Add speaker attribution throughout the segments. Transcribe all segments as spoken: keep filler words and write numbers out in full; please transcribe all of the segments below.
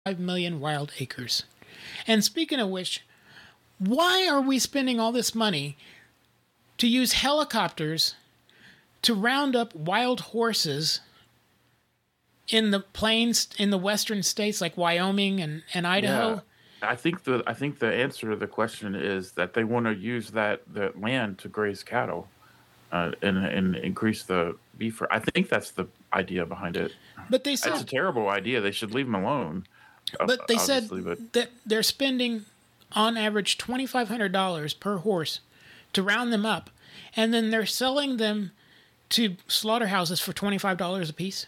Speaker 1: million wild acres. And speaking of which, why are we spending all this money to use helicopters to round up wild horses in the plains in the western states like Wyoming and, and Idaho?
Speaker 2: Yeah. I think the I think the answer to the question is that they want to use that the land to graze cattle, uh, and and increase the beef. I think that's the idea behind it.
Speaker 1: But they said
Speaker 2: it's a terrible idea. They should leave them alone.
Speaker 1: But they said
Speaker 2: but.
Speaker 1: that they're spending on average twenty-five hundred dollars per horse to round them up, and then they're selling them to slaughterhouses for twenty-five dollars a piece.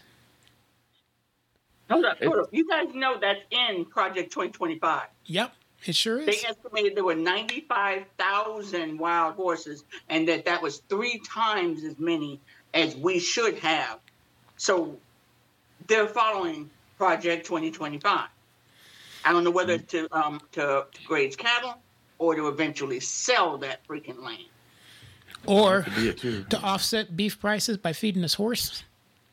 Speaker 3: Hold up, hold up. You guys know that's in Project twenty twenty-five.
Speaker 1: Yep, it sure is.
Speaker 3: They estimated there were ninety-five thousand wild horses, and that that was three times as many as we should have. So they're following Project twenty twenty-five. I don't know whether to um to, to graze cattle or to eventually sell that freaking land.
Speaker 1: Or to offset beef prices by feeding us horse.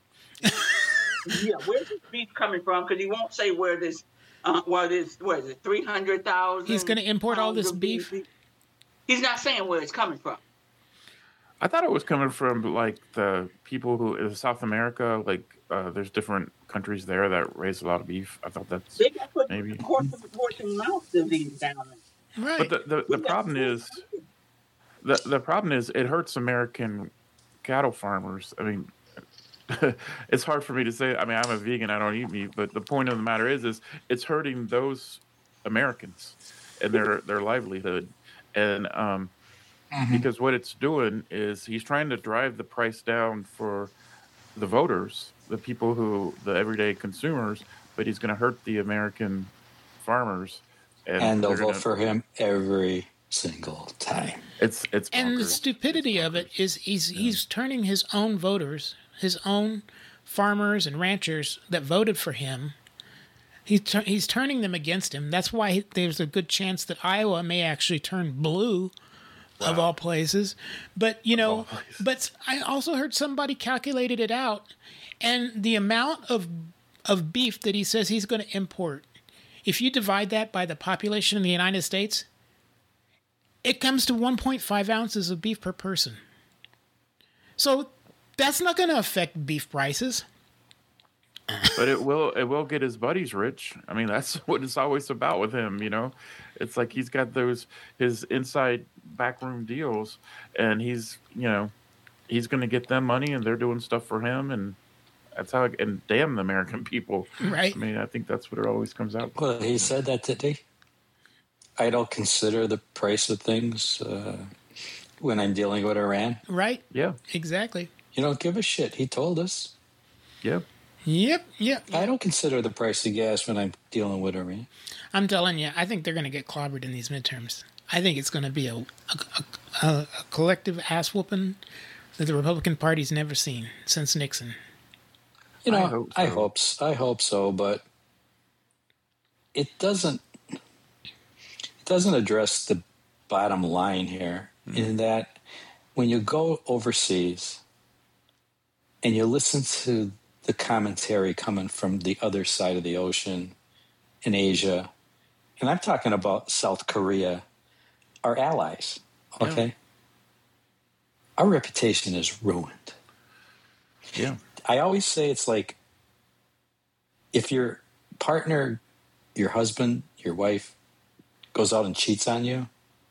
Speaker 3: Yeah, where's this beef coming from? Because he won't say where this, uh, where this, what is it, three hundred thousand?
Speaker 1: He's going to import all this beef?
Speaker 3: beef? He's not saying where it's coming from.
Speaker 2: I thought it was coming from, like, the people who, in South America, like, uh, there's different countries there that raise a lot of beef. I thought that's
Speaker 3: they got put
Speaker 2: maybe.
Speaker 3: Horse and mouth disease down there.
Speaker 1: Right.
Speaker 2: But the, the, the problem is, the, the problem is it hurts American cattle farmers. I mean, it's hard for me to say. I mean, I'm a vegan. I don't eat meat. But the point of the matter is, is it's hurting those Americans and their their livelihood. And um, mm-hmm. because what it's doing is he's trying to drive the price down for the voters, the people who, the everyday consumers. But he's going to hurt the American farmers.
Speaker 4: And, and they'll vote gonna, for him every single time.
Speaker 2: It's it's bonkers.
Speaker 1: And the stupidity of it is he's yeah. he's turning his own voters, his own farmers and ranchers that voted for him, he's, tu- he's turning them against him. That's why he, there's a good chance that Iowa may actually turn blue, wow. of all places. But, you know, but I also heard somebody calculated it out, and the amount of of beef that he says he's going to import, if you divide that by the population in the United States, it comes to one point five ounces of beef per person. So that's not going to affect beef prices.
Speaker 2: But it will it will get his buddies rich. I mean, that's what it's always about with him, you know. It's like he's got those his inside backroom deals, and he's, you know, he's going to get them money, and they're doing stuff for him, and that's how. It, and damn the American people,
Speaker 1: right?
Speaker 2: I mean, I think that's what it always comes out.
Speaker 4: Well, he said that today. I don't consider the price of things uh, when I'm dealing with Iran.
Speaker 1: Right?
Speaker 2: Yeah.
Speaker 1: Exactly.
Speaker 4: You don't give a shit. He told us.
Speaker 2: Yep.
Speaker 1: Yep, yep.
Speaker 4: I don't consider the price of gas when I'm dealing with Iran.
Speaker 1: I'm telling you, I think they're going to get clobbered in these midterms. I think it's going to be a, a, a, a collective ass whooping that the Republican Party's never seen since Nixon.
Speaker 4: You know, I hope so. I hope, I hope so, but it doesn't. It doesn't address the bottom line here. Mm-hmm. In that, when you go overseas and you listen to the commentary coming from the other side of the ocean in Asia, and I'm talking about South Korea, our allies, okay? Yeah. Our reputation is ruined.
Speaker 2: Yeah.
Speaker 4: I always say it's like if your partner, your husband, your wife goes out and cheats on you,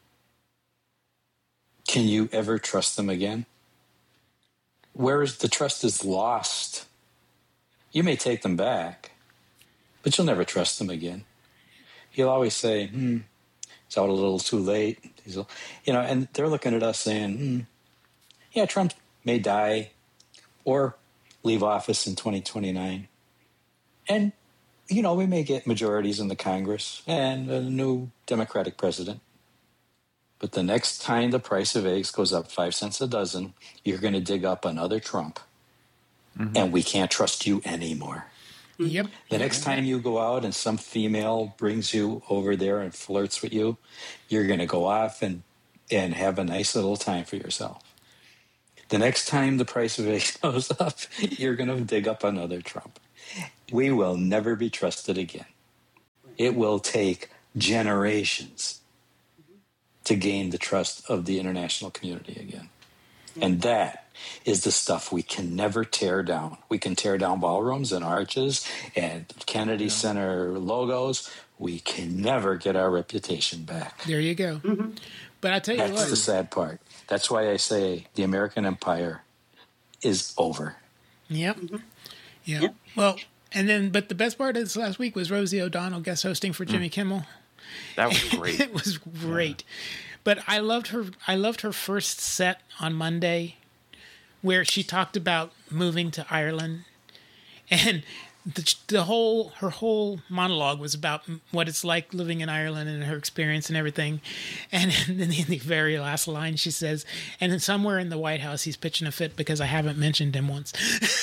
Speaker 4: can you ever trust them again? Whereas the trust is lost, you may take them back, but you'll never trust them again. You'll always say, hmm, it's out a little too late. You know, and they're looking at us saying, hmm, yeah, Trump may die or leave office in twenty twenty-nine. And, you know, we may get majorities in the Congress and a new Democratic president. But the next time the price of eggs goes up five cents a dozen, you're going to dig up another Trump. Mm-hmm. And we can't trust you anymore.
Speaker 1: Yep.
Speaker 4: The next time you go out and some female brings you over there and flirts with you, you're going to go off and, and have a nice little time for yourself. The next time the price of eggs goes up, you're going to dig up another Trump. We will never be trusted again. It will take generations to gain the trust of the international community again. And that is the stuff we can never tear down. We can tear down ballrooms and arches and Kennedy yeah. Center logos. We can never get our reputation back.
Speaker 1: There you go. Mm-hmm. But I tell you
Speaker 4: That's
Speaker 1: what.
Speaker 4: That's the sad part. That's why I say the American empire is over.
Speaker 1: Yep. Mm-hmm. Yep. Yep. Well, and then, but the best part of this last week was Rosie O'Donnell guest hosting for Jimmy mm. Kimmel.
Speaker 2: That was great.
Speaker 1: It was great. Yeah. But I loved her. I loved her first set on Monday, where she talked about moving to Ireland, and the, the whole her whole monologue was about what it's like living in Ireland and her experience and everything. And then in the very last line, she says, "And then somewhere in the White House, he's pitching a fit because I haven't mentioned him once."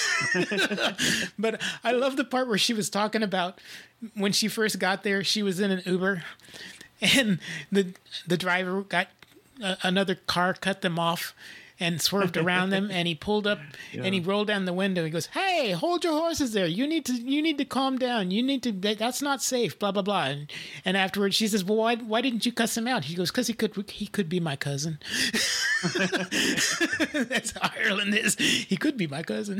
Speaker 1: But I love the part where she was talking about when she first got there. She was in an Uber. And the the driver got uh, another car, cut them off, and swerved around them. And he pulled up yeah. and he rolled down the window. He goes, "Hey, hold your horses there. You need to you need to calm down. You need to. That's not safe. Blah blah blah." And, and afterwards, she says, "Well, why why didn't you cuss him out?" He goes, "Because he could he could be my cousin." That's how Ireland is. He could be my cousin.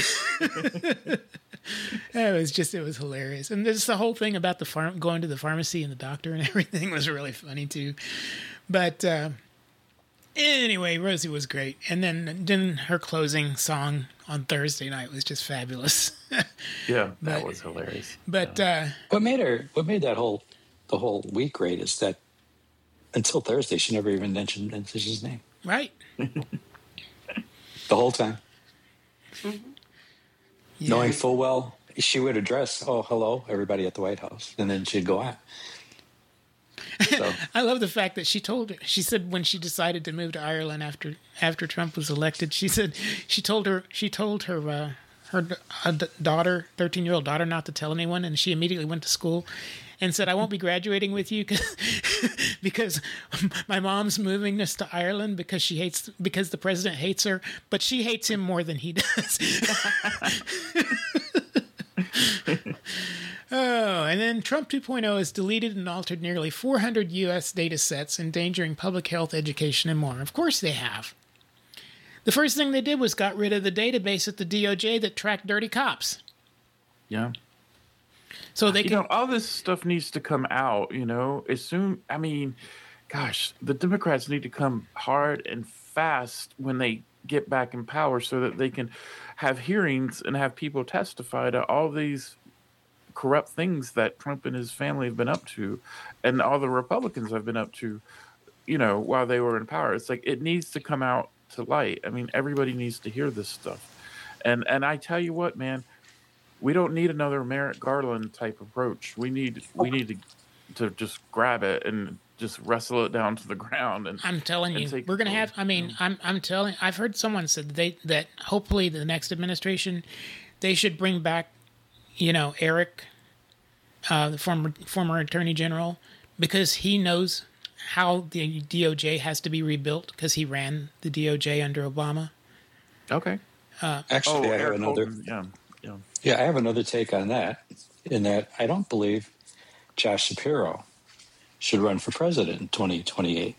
Speaker 1: It was just, it was hilarious. And there's the whole thing about the farm, going to the pharmacy and the doctor and everything was really funny too. But uh, anyway, Rosie was great. And then, then her closing song on Thursday night was just fabulous.
Speaker 2: Yeah, that but, was hilarious.
Speaker 1: But
Speaker 2: yeah.
Speaker 1: uh,
Speaker 4: what made her, what made that whole, the whole week great is that until Thursday, she never even mentioned his name.
Speaker 1: Right.
Speaker 4: The whole time.
Speaker 1: Mm-hmm.
Speaker 4: Yeah. Knowing full well she would address, "Oh, hello, everybody at the White House," and then she'd go on. So.
Speaker 1: I love the fact that she told her. She said when she decided to move to Ireland after after Trump was elected, she said she told her she told her uh, her uh, daughter, thirteen year old daughter, not to tell anyone, and she immediately went to school and said, "I won't be graduating with you because my mom's moving us to Ireland because she hates because the president hates her, but she hates him more than he does." Oh, and then Trump two point oh has deleted and altered nearly four hundred U S data sets, endangering public health, education, and more. Of course they have. The first thing they did was got rid of the database at the D O J that tracked dirty cops.
Speaker 2: Yeah.
Speaker 1: So they
Speaker 2: you
Speaker 1: can...
Speaker 2: know, all this stuff needs to come out, you know, as soon, I mean, gosh, the Democrats need to come hard and fast when they get back in power so that they can have hearings and have people testify to all these corrupt things that Trump and his family have been up to and all the Republicans have been up to, you know, while they were in power. It's like, it needs to come out to light. I mean, everybody needs to hear this stuff. And, and I tell you what, man, we don't need another Merrick Garland type approach. We need we need to to just grab it and just wrestle it down to the ground. And
Speaker 1: I'm telling
Speaker 2: and
Speaker 1: you, we're going to have. I mean, I'm I'm telling. I've heard someone said that they that hopefully the next administration they should bring back, you know, Eric, uh, the former former Attorney General, because he knows how the D O J has to be rebuilt because he ran the D O J under Obama.
Speaker 2: Okay.
Speaker 1: Uh,
Speaker 4: Actually,
Speaker 2: oh,
Speaker 4: I have
Speaker 2: Eric
Speaker 4: another.
Speaker 2: Holden, yeah. Yeah.
Speaker 4: Yeah, I have another take on that, in that I don't believe Josh Shapiro should run for president in twenty twenty-eight.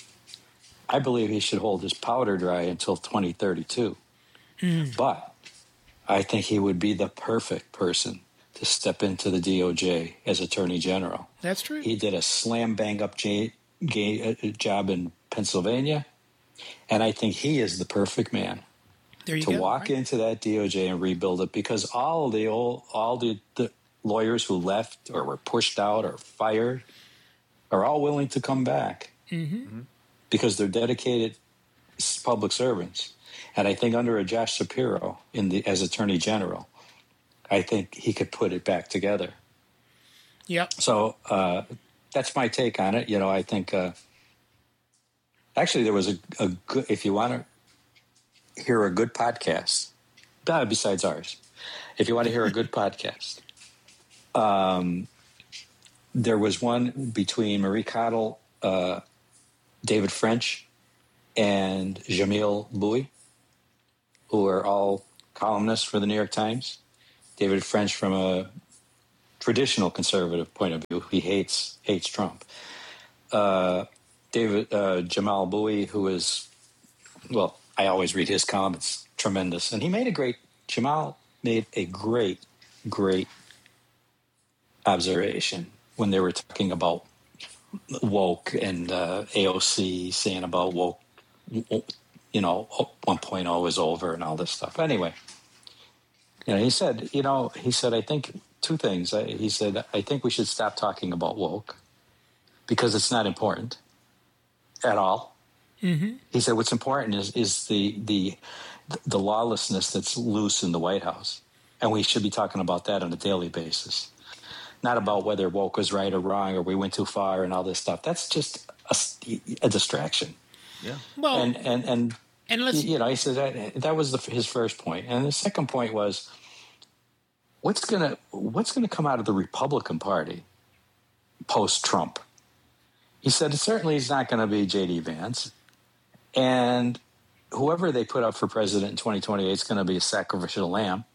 Speaker 4: I believe he should hold his powder dry until twenty thirty-two. Mm. But I think he would be the perfect person to step into the D O J as Attorney General.
Speaker 1: That's true.
Speaker 4: He did a slam bang up j- j- job in Pennsylvania, and I think he is the perfect man.
Speaker 1: There you
Speaker 4: to
Speaker 1: go,
Speaker 4: walk
Speaker 1: right?
Speaker 4: into that D O J and rebuild it, because all the old, all the, the lawyers who left or were pushed out or fired are all willing to come back
Speaker 1: mm-hmm.
Speaker 4: because they're dedicated public servants. And I think under a Josh Shapiro in the as Attorney General, I think he could put it back together.
Speaker 1: Yep.
Speaker 4: So uh, that's my take on it. You know, I think uh, actually there was a, a good, if you want to hear a good podcast, uh, besides ours, if you want to hear a good podcast, um, there was one between Marie Cottle, uh, David French, and Jamil Bowie, who are all columnists for the New York Times. David French from a traditional conservative point of view, he hates hates Trump. Uh, David uh, Jamal Bowie, who is, well, I always read his column. It's tremendous, and he made a great. Jamal made a great, great observation when they were talking about woke and uh, A O C saying about woke, you know, one point oh is over and all this stuff. Anyway, you know, he said, you know, he said, I think two things. He said, I think we should stop talking about woke because it's not important at all. Mm-hmm. He said, what's important is is the the the lawlessness that's loose in the White House, and we should be talking about that on a daily basis. Not about whether woke was right or wrong or we went too far and all this stuff. That's just a, a distraction.
Speaker 2: Yeah.
Speaker 1: Well,
Speaker 4: and and and,
Speaker 1: and let's,
Speaker 4: you know, he said that, that was the, his first point, and the second point was what's gonna what's gonna come out of the Republican Party post Trump. He said it certainly is not going to be J D Vance, and whoever they put up for president in twenty twenty-eight is going to be a sacrificial lamb.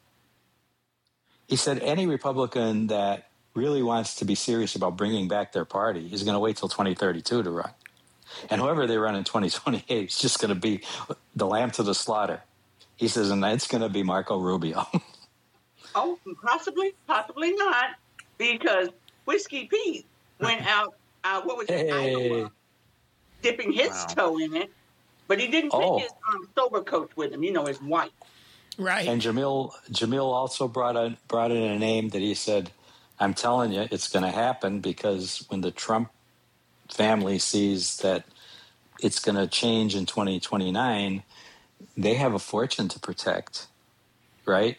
Speaker 4: He said any Republican that really wants to be serious about bringing back their party is going to wait till twenty thirty-two to run. And whoever they run in twenty twenty-eight is just going to be the lamb to the slaughter. He says, and it's going to be Marco Rubio.
Speaker 3: Oh, possibly, possibly not, because Whiskey Pete went out, uh, what was it,
Speaker 4: Hey.
Speaker 3: Iowa, dipping his
Speaker 2: Wow.
Speaker 3: toe in it, but he didn't take
Speaker 4: Oh.
Speaker 3: his um, sober coach with him, you know, his wife.
Speaker 1: right.
Speaker 4: And Jamil Jamil also brought in, brought in a name that he said, I'm telling you, it's going to happen because when the Trump family sees that it's going to change in twenty twenty-nine, they have a fortune to protect, right?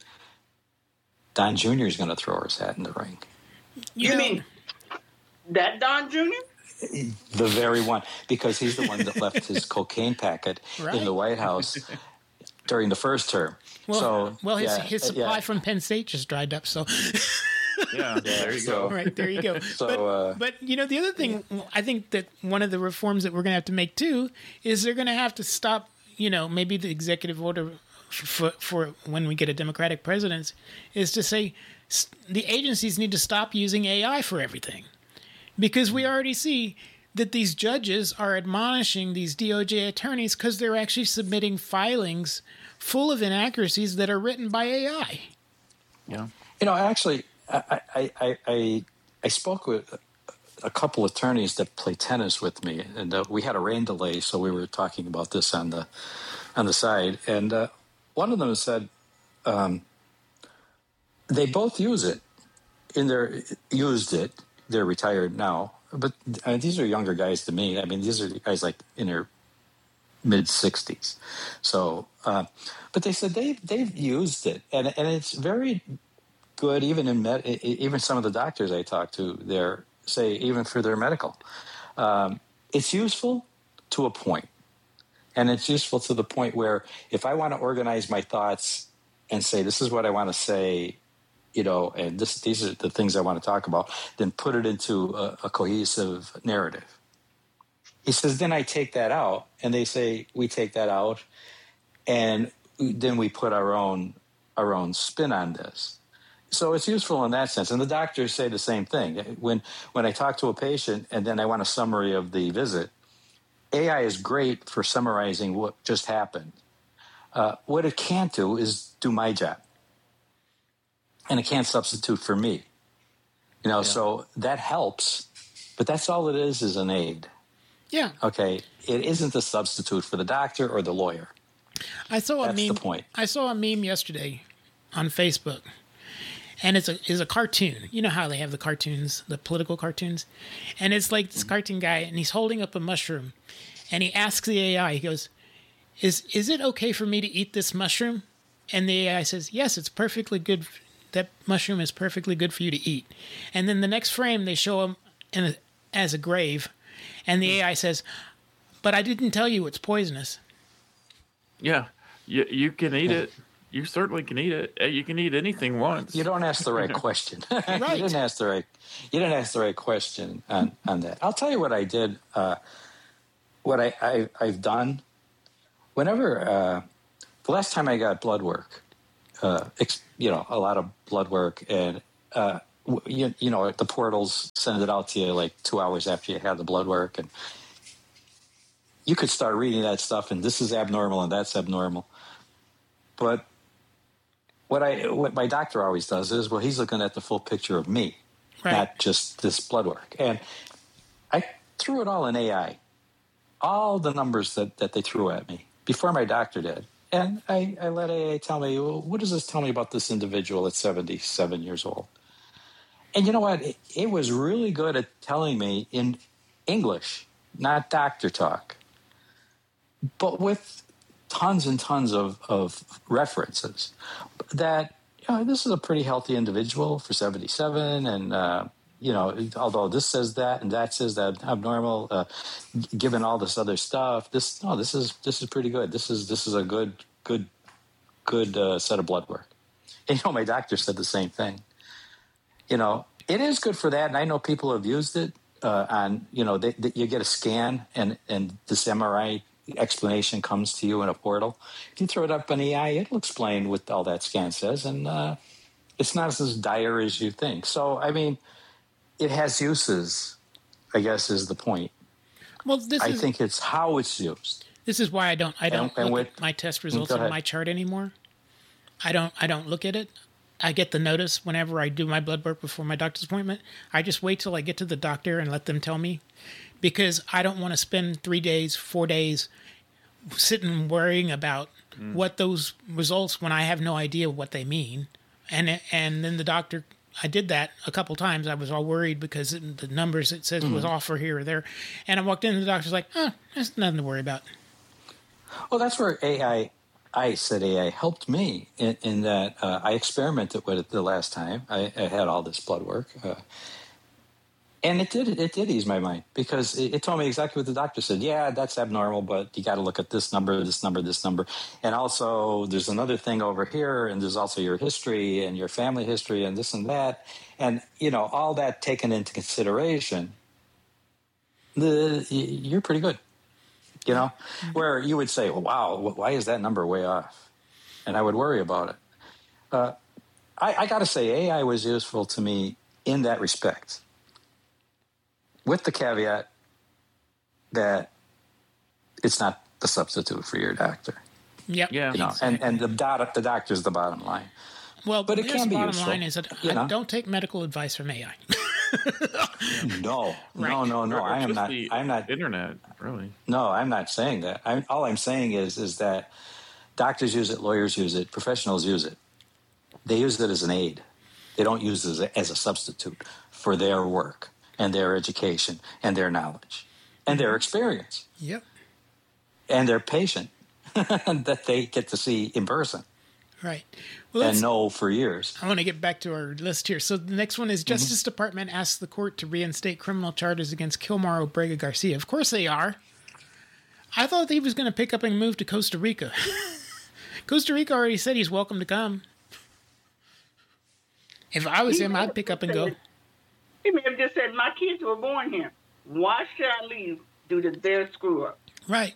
Speaker 4: Don Junior is going to throw his hat in the ring.
Speaker 3: You,
Speaker 1: know,
Speaker 3: mean that Don Junior?
Speaker 4: The very one, because he's the one that left his cocaine packet
Speaker 1: Right.
Speaker 4: in the White House during the first term.
Speaker 1: Well,
Speaker 4: so,
Speaker 1: well, his
Speaker 4: yeah,
Speaker 1: his supply
Speaker 4: yeah.
Speaker 1: from Penn State just dried up. So,
Speaker 2: Yeah, there you
Speaker 4: so-
Speaker 2: go.
Speaker 1: right there you go.
Speaker 4: So,
Speaker 1: but,
Speaker 4: uh,
Speaker 1: but you know, the other thing I think that one of the reforms that we're going to have to make too is they're going to have to stop. You know, maybe the executive order for for when we get a Democratic president is to say s- the agencies need to stop using A I for everything, because we already see that these judges are admonishing these D O J attorneys because they're actually submitting filings full of inaccuracies that are written by A I.
Speaker 2: Yeah.
Speaker 4: You know, actually, I I, I, I, I spoke with a couple attorneys that play tennis with me, and uh, we had a rain delay, so we were talking about this on the on the side. And uh, one of them said um, they both use it in their used it. They're retired now, but uh, these are younger guys to me. I mean, these are guys like in their mid sixties. So, uh, but they said they they've used it, and and it's very good. Even in med, even some of the doctors I talk to, they're say even for their medical, um, it's useful to a point, and it's useful to the point where if I want to organize my thoughts and say this is what I want to say, you know, and this these are the things I want to talk about, then put it into a, a cohesive narrative. He says, then I take that out, and they say we take that out, and then we put our own our own spin on this. So it's useful in that sense. And the doctors say the same thing. When when I talk to a patient and then I want a summary of the visit, A I is great for summarizing what just happened. Uh, what it can't do is do my job. And it can't substitute for me. You know, yeah. So that helps, but that's all it is, is an aid.
Speaker 1: Yeah.
Speaker 4: Okay. It isn't a substitute for the doctor or the lawyer.
Speaker 1: I saw a
Speaker 4: That's
Speaker 1: meme.
Speaker 4: the point.
Speaker 1: I saw a meme yesterday on Facebook. And it's a is a cartoon. You know how they have the cartoons, the political cartoons? And it's like this cartoon guy, and he's holding up a mushroom. And he asks the A I, he goes, is is it okay for me to eat this mushroom? And the A I says, yes, it's perfectly good. That mushroom is perfectly good for you to eat. And then the next frame, they show him in a, as a grave. And the A I says, but I didn't tell you it's poisonous.
Speaker 2: Yeah, you, you can eat it. You certainly can eat it. You can eat anything once.
Speaker 4: You don't ask the right question.
Speaker 1: Right.
Speaker 4: You didn't ask the right. You didn't ask the right question on, on that. I'll tell you what I did. Uh, what I, I I've done. Whenever uh, the last time I got blood work, uh, ex, you know, a lot of blood work, and uh, you, you know, the portals send it out to you like two hours after you had the blood work, and you could start reading that stuff, and this is abnormal and that's abnormal. But what I what my doctor always does is, well, he's looking at the full picture of me, right, not just this blood work. And I threw it all in A I, all the numbers that, that they threw at me before my doctor did. And I, I let A I tell me, well, what does this tell me about this individual at seventy-seven years old? And you know what? It, it was really good at telling me in English, not doctor talk, but with tons and tons of, of references that, you know, this is a pretty healthy individual for seventy-seven. And, uh, you know, although this says that and that says that abnormal, uh, given all this other stuff, this, no, this is, this is pretty good. This is, this is a good, good, good uh, set of blood work. And, you know, my doctor said the same thing. You know, it is good for that. And I know people have used it uh, on, you know, they, they, you get a scan and, and this M R I explanation comes to you in a portal. If you throw it up on A I, it'll explain what all that scan says. And uh, it's not as dire as you think. So, I mean, it has uses, I guess, is the point.
Speaker 1: Well, this
Speaker 4: I
Speaker 1: is,
Speaker 4: think it's how it's used.
Speaker 1: This is why I don't I don't
Speaker 4: And- and
Speaker 1: look
Speaker 4: with-
Speaker 1: at my test results
Speaker 4: Go
Speaker 1: on
Speaker 4: ahead.
Speaker 1: my chart anymore. I don't I don't look at it. I get the notice whenever I do my blood work before my doctor's appointment. I just wait till I get to the doctor and let them tell me, because I don't want to spend three days, four days sitting worrying about mm. what those results when I have no idea what they mean. And and then the doctor, I did that a couple times. I was all worried because the numbers it says mm. was off or here or there. And I walked in and the doctor's like, oh, there's nothing to worry about.
Speaker 4: Well, that's where A I, I said A I helped me in, in that uh, I experimented with it the last time. I, I had all this blood work. Uh, and it did it did ease my mind, because it, it told me exactly what the doctor said. Yeah, that's abnormal, but you got to look at this number, this number, this number. And also there's another thing over here, and there's also your history and your family history and this and that. And, you know, all that taken into consideration, the you're pretty good. You know, where you would say, well, wow, why is that number way off? And I would worry about it. Uh, I, I got to say, A I was useful to me in that respect, with the caveat that it's not the substitute for your doctor.
Speaker 1: Yep.
Speaker 2: Yeah.
Speaker 4: You know, and, and the, dot, the doctor's the bottom line.
Speaker 1: Well,
Speaker 4: but it
Speaker 1: here's
Speaker 4: can
Speaker 1: the
Speaker 4: be
Speaker 1: bottom
Speaker 4: useful,
Speaker 1: line is that
Speaker 4: you
Speaker 1: I
Speaker 4: know?
Speaker 1: don't take medical advice from A I.
Speaker 4: No,
Speaker 1: Right.
Speaker 4: no, no, no.
Speaker 2: Or
Speaker 4: I am
Speaker 2: just
Speaker 4: not.
Speaker 2: the
Speaker 4: I'm not.
Speaker 2: internet, really.
Speaker 4: No, I'm not saying that. I'm, all I'm saying is is that doctors use it, lawyers use it, professionals use it. They use it as an aid. They don't use it as a, as a substitute for their work and their education and their knowledge and their experience
Speaker 1: Yep.
Speaker 4: and their patient that they get to see in person
Speaker 1: Right. Well,
Speaker 4: and
Speaker 1: let's,
Speaker 4: know for years.
Speaker 1: I want to get back to our list here. So the next one is Justice mm-hmm. Department asks the court to reinstate criminal charges against Kilmar Obrega Garcia. Of course they are. I thought he was going to pick up and move to Costa Rica. Costa Rica already said he's welcome to come. If I was
Speaker 3: He
Speaker 1: him,
Speaker 3: may
Speaker 1: I'd
Speaker 3: have
Speaker 1: pick up and
Speaker 3: said-
Speaker 1: go.
Speaker 3: He may have just said, my kids were born here. Why should I leave due to their screw up?
Speaker 1: Right.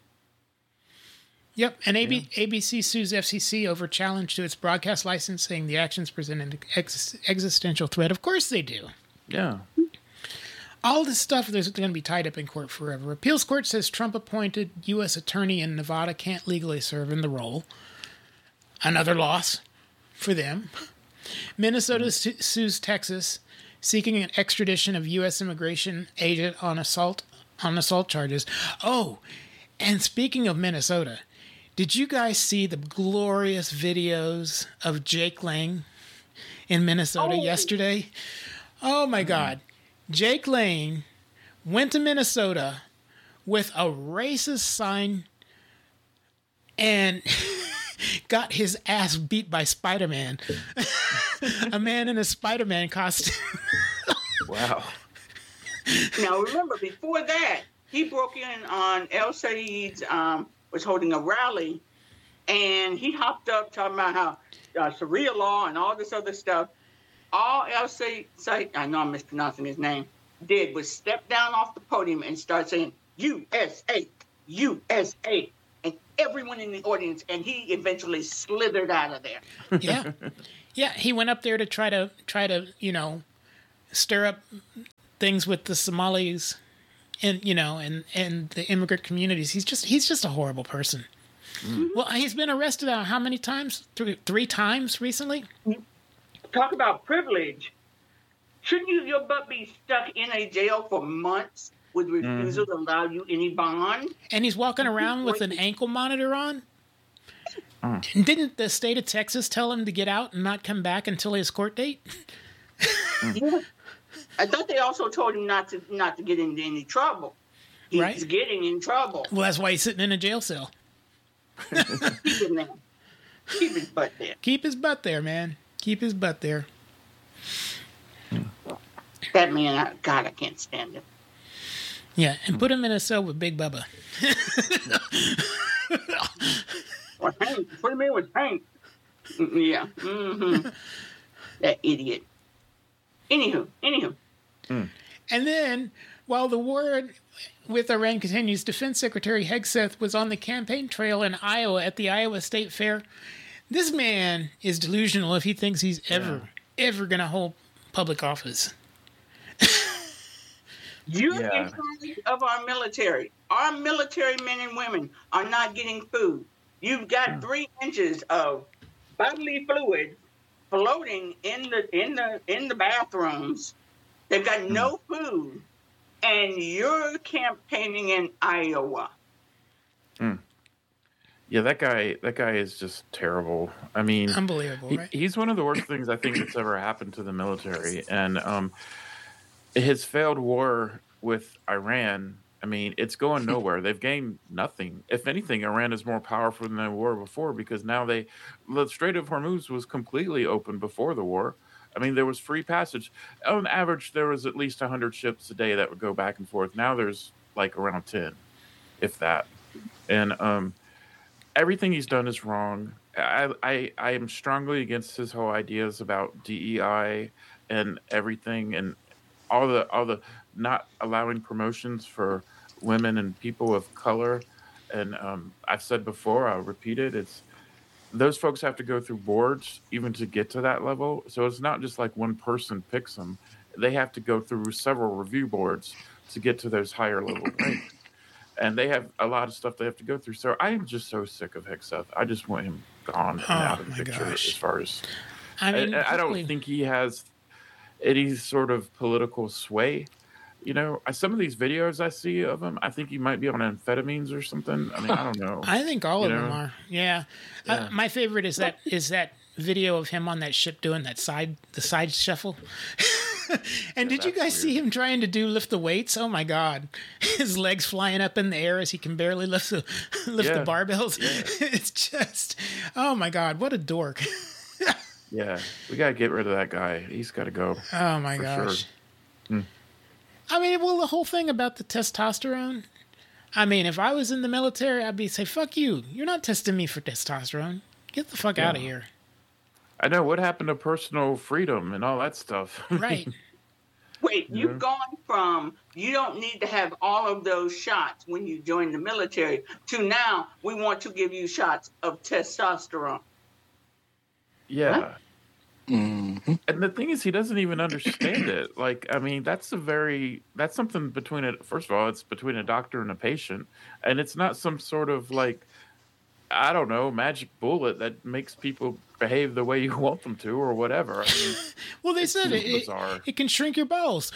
Speaker 1: Yep, and A B, A B C sues F C C over challenge to its broadcast license, saying the actions present an ex- existential threat. Of course they do.
Speaker 2: Yeah.
Speaker 1: All this stuff is going to be tied up in court forever. Appeals court says Trump-appointed U S attorney in Nevada can't legally serve in the role. Another loss for them. Minnesota su- sues Texas, seeking an extradition of U S immigration agent on assault on assault charges. Oh, and speaking of Minnesota, did you guys see the glorious videos of Jake Lang in Minnesota
Speaker 3: Oh.
Speaker 1: yesterday? Oh my God. Jake Lang went to Minnesota with a racist sign and got his ass beat by Spider-Man. A man in a Spider-Man costume.
Speaker 2: Wow.
Speaker 3: Now, remember, before that, he broke in on El Said's, um, was holding a rally, and he hopped up talking about how uh, Sharia law and all this other stuff. All El Said, I know I'm mispronouncing his name, did was step down off the podium and start saying, U S A, U S A, and everyone in the audience, and he eventually slithered out of there.
Speaker 1: Yeah. Yeah, he went up there to try to try to you know stir up things with the Somalis, and you know, and and the immigrant communities. He's just he's just a horrible person. Mm. Well, he's been arrested uh, how many times? Three, three times recently.
Speaker 3: Talk about privilege. Shouldn't you your butt be stuck in a jail for months with refusal mm. to allow you any bond?
Speaker 1: And he's walking around with an ankle monitor on. Mm. Didn't the state of Texas tell him to get out and not come back until his court date?
Speaker 3: Yeah. I thought they also told him not to not to get into any trouble. He's
Speaker 1: right.
Speaker 3: getting in trouble.
Speaker 1: Well, that's why he's sitting in a jail cell.
Speaker 3: Keep him there. Keep his butt there.
Speaker 1: Keep his butt there, man. Keep his butt there.
Speaker 3: That man, I, God, I can't stand him.
Speaker 1: Yeah, and put him in a cell with Big Bubba.
Speaker 3: Or Hank. Put him in with Hank. Yeah. Mm-hmm. That idiot. Anywho, anywho.
Speaker 1: Mm. And then, while the war with Iran continues, Defense Secretary Hegseth was on the campaign trail in Iowa at the Iowa State Fair. This man is delusional if he thinks he's ever, yeah. ever going to hold public office.
Speaker 3: You're
Speaker 2: yeah.
Speaker 3: in charge of our military. Our military men and women are not getting food. You've got mm. three inches of bodily fluid floating in the in the in the bathrooms. They've got mm. no food, and you're campaigning in Iowa.
Speaker 2: Mm. Yeah, that guy. That guy is just terrible. I mean,
Speaker 1: unbelievable.
Speaker 2: He,
Speaker 1: right?
Speaker 2: He's one of the worst things I think that's ever happened to the military, and um, his failed war with Iran. I mean, it's going nowhere. They've gained nothing. If anything, Iran is more powerful than they were before because now they, the Strait of Hormuz was completely open before the war. I mean, there was free passage. On average, there was at least one hundred ships a day that would go back and forth. Now there's like around ten, if that. And um, everything he's done is wrong. I, I, I am strongly against his whole ideas about D E I and everything and all the all the not allowing promotions for women and people of color. And um, I've said before, I'll repeat it, it's those folks have to go through boards even to get to that level. So it's not just like one person picks them. They have to go through several review boards to get to those higher level ranks. And they have a lot of stuff they have to go through. So I am just so sick of Hegseth. I just want him gone and
Speaker 1: oh,
Speaker 2: out of the picture
Speaker 1: gosh.
Speaker 2: as far as...
Speaker 1: I mean,
Speaker 2: I, I don't think he has any sort of political sway. You know, some of these videos I see of him, I think he might be on amphetamines or something. I mean, I don't know.
Speaker 1: I think all
Speaker 2: you
Speaker 1: of
Speaker 2: know?
Speaker 1: them are. Yeah. yeah. Uh, my favorite is that is that video of him on that ship doing that side the side shuffle. And yeah, did you guys weird. see him trying to do lift the weights? Oh my God, his legs flying up in the air as he can barely lift the lift yeah. the barbells. Yeah. It's just, oh my God, what a dork.
Speaker 2: Yeah, we gotta get rid of that guy. He's got to go.
Speaker 1: Oh my gosh.
Speaker 2: Sure. Hmm.
Speaker 1: I mean, well, the whole thing about the testosterone. I mean, if I was in the military, I'd be say, "Fuck you! You're not testing me for testosterone. Get the fuck yeah. out of here."
Speaker 2: I know what happened to personal freedom and all that stuff.
Speaker 1: Right.
Speaker 3: Wait, you've yeah. gone from you don't need to have all of those shots when you join the military to now we want to give you shots of testosterone.
Speaker 2: Yeah.
Speaker 3: Huh?
Speaker 4: Mm-hmm.
Speaker 2: And the thing is, he doesn't even understand it. Like, I mean, that's a very, that's something between it. First of all, it's between a doctor and a patient. And it's not some sort of like, I don't know, magic bullet that makes people behave the way you want them to or whatever. I mean,
Speaker 1: well, they said it, it, it can shrink your balls.